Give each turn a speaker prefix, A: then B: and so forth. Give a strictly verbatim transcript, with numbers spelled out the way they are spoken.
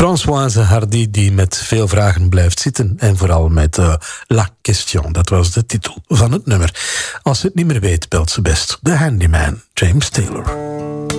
A: Françoise Hardy, die met veel vragen blijft zitten. En vooral met uh, La Question. Dat was de titel van het nummer. Als ze het niet meer weet, belt ze best. The Handyman, James Taylor.